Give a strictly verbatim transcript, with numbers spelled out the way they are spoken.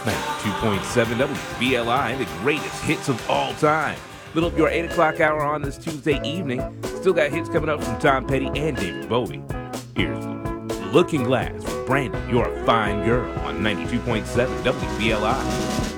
ninety-two point seven W B L I, the greatest hits of all time. Little up your eight o'clock hour on this Tuesday evening. Still got hits coming up from Tom Petty and David Bowie. Here's Looking Glass with Brandy, You're a Fine Girl on ninety-two point seven W B L I.